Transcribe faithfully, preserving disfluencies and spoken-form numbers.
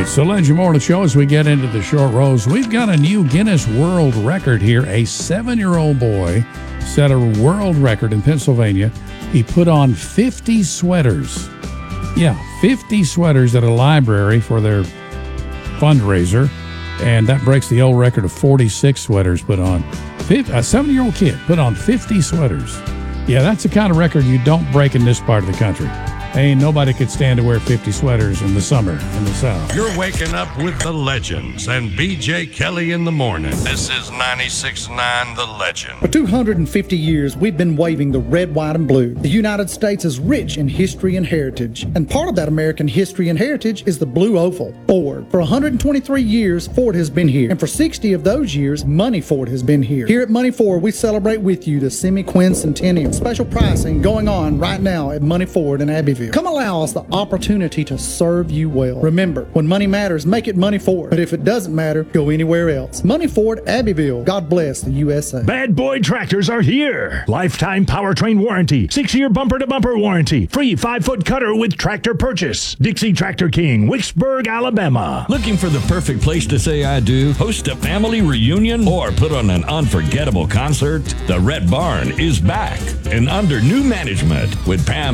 It's the Legend Morning Show. As we get into the short rows, we've got a new Guinness World Record here. A seven-year-old boy set a world record in Pennsylvania. He put on fifty sweaters. Yeah, fifty sweaters at a library for their fundraiser, and that breaks the old record of forty-six sweaters put on. A seven-year-old kid put on fifty sweaters. Yeah, that's the kind of record you don't break in this part of the country. Ain't nobody could stand to wear fifty sweaters in the summer in the South. You're waking up with the Legends and B J Kelly in the morning. This is ninety-six point nine The Legend. For two hundred fifty years, we've been waving the red, white, and blue. The United States is rich in history and heritage, and part of that American history and heritage is the blue oval, Ford. For one hundred twenty-three years, Ford has been here, and for sixty of those years, Money Ford has been here. Here at Money Ford, we celebrate with you the semi-quincentennial. Special pricing going on right now at Money Ford in Abbeville. Come allow us the opportunity to serve you well. Remember, when money matters, make it Money Ford. But if it doesn't matter, go anywhere else. Money Ford, Abbeville. God bless the U S A. Bad Boy Tractors are here. Lifetime powertrain warranty. Six-year bumper-to-bumper warranty. Free five-foot cutter with tractor purchase. Dixie Tractor King, Wicksburg, Alabama. Looking for the perfect place to say I do? Host a family reunion? Or put on an unforgettable concert? The Red Barn is back and under new management with Pam